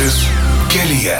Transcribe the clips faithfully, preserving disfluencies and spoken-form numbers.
Mintis kelyje.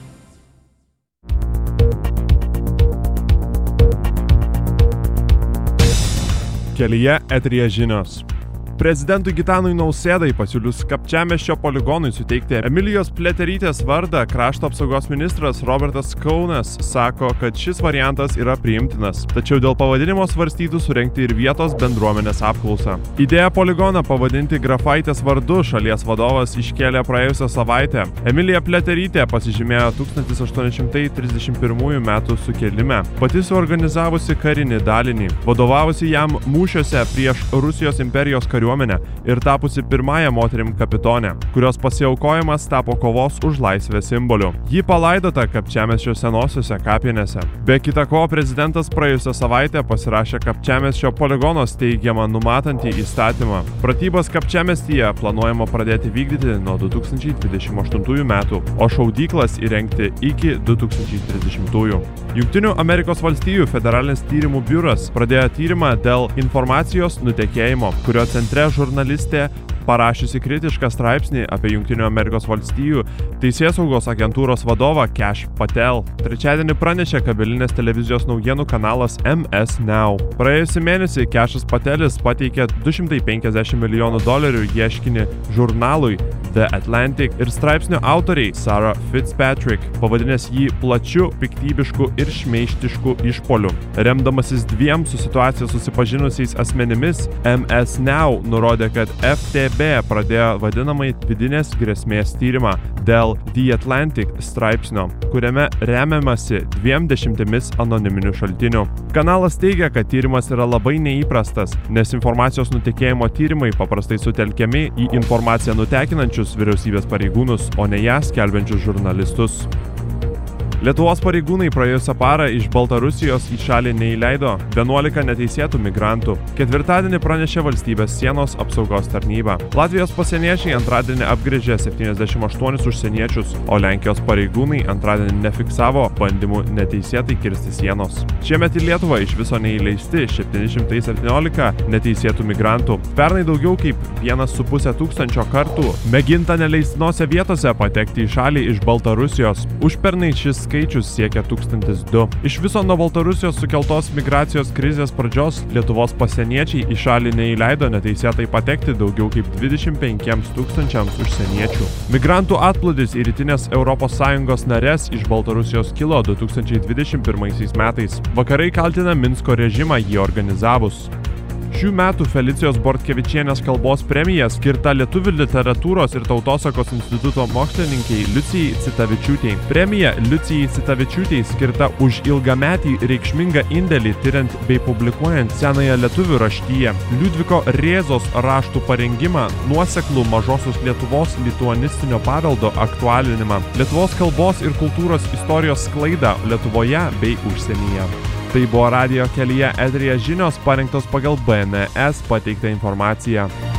Kelyje eteryje žinios. Prezidentui Gitanui Nausėdai pasiūlius Kapčiamiesčio poligonui suteikti Emilijos Pliaterytės vardą, krašto apsaugos ministras Robertas Kaunas sako, kad šis variantas yra priimtinas, tačiau dėl pavadinimo svarstytų surengti ir vietos bendruomenės apklausą. Idėją poligoną pavadinti Grafaitės vardu šalies vadovas iškėlė praėjusią savaitę. Emilija Pliaterytė pasižymėjo tūkstantis aštuoni šimtai trisdešimt pirmųjų metų sukilime, pati suorganizavusi karinį dalinį, vadovavusi jam mūšiuose prieš Rusijos imperijos kariuomenę ir tapusi pirmąją moterim kapitonę, kurios pasiaukojimas tapo kovos už laisvę simboliu. Ji palaidota Kapčiamiesčio senosiuose kapinėse. Be kita ko, prezidentas praėjusią savaitę pasirašė Kapčiamiesčio poligono steigiamą numatantį įstatymą. Pratybas Kapčiamiestyje planuojama pradėti vykdyti nuo du tūkstančiai dvidešimt aštuntųjų metų, o šaudyklas įrengti iki du tūkstančiai trisdešimtųjų. Jungtinių Amerikos valstijų federalinis tyrimų biuras pradėjo tyrimą dėl informacijos nutekėjimo, kurio centre žurnalistė parašiusi kritišką straipsnį apie Jungtinių Amerikos valstijų teisėsaugos agentūros vadovą Kash Patel. Trečiadienį pranešė kabelinės televizijos naujienų kanalas M S Now. Praėjusį mėnesį Kashas Patelis pateikė du šimtai penkiasdešimt milijonų dolerių ieškinį žurnalui The Atlantic ir straipsnio autoriai Sarah Fitzpatrick, pavadinęs jį plačiu, piktybišku ir šmeižtišku išpoliu. Remdamasis dviem su situacija susipažinusiais asmenimis, M S Now nurodė, kad F T B pradėjo vadinamai vidinės grėsmės tyrimą dėl The Atlantic straipsnio, kuriame remiamasi dviem dešimtimis anoniminių šaltinių. Kanalas teigia, kad tyrimas yra labai neįprastas, nes informacijos nutekėjimo tyrimai paprastai sutelkiami į informaciją nutekinančius vyriausybės pareigūnus, o ne ją skelbiančius žurnalistus. Lietuvos pareigūnai praėjusią parą iš Baltarusijos į šalį neįleido vienuolika neteisėtų migrantų. Ketvirtadienį pranešė valstybės sienos apsaugos tarnyba. Latvijos pasieniečiai antradienį apgręžė septyniasdešimt aštuonis užsieniečius, o Lenkijos pareigūnai antradienį nefiksavo bandymų neteisėtai kirsti sienos. Šiemet į Lietuvą iš viso neįleisti septyni šimtai septyniolika neteisėtų migrantų. Pernai daugiau kaip vienas su pusė tūkstančio kartų mėginta neleistinose vietose patekti į šalį iš Baltarusijos. Užpernai šis skaičius siekia tūkstantis du. Iš viso nuo Baltarusijos sukeltos migracijos krizės pradžios Lietuvos pasieniečiai į šalį neįleido neteisėtai patekti daugiau kaip dvidešimt penkiems tūkstančiams užsieniečių. Migrantų atplūdis į rytinės Europos Sąjungos nares iš Baltarusijos kilo du tūkstančiai dvidešimt pirmaisiais metais. Vakarai kaltina Minsko režimą jį organizavus. Šių metų Felicijos Bortkevičienės kalbos premija skirta Lietuvių literatūros ir tautosakos instituto mokslininkiai Liucijai Citavičiūtei. Premija Liucijai Citavičiūtei skirta už ilgametį reikšmingą indėlį tiriant bei publikuojant senąją lietuvių raštiją, Liudviko Rėzos raštų parengimą, nuoseklų mažosios Lietuvos lituanistinio paveldo aktualinimą, Lietuvos kalbos ir kultūros istorijos sklaidą Lietuvoje bei užsienyje. Tai buvo radijo kelyje eteryje žinios parengtos pagal B N S pateiktą informaciją.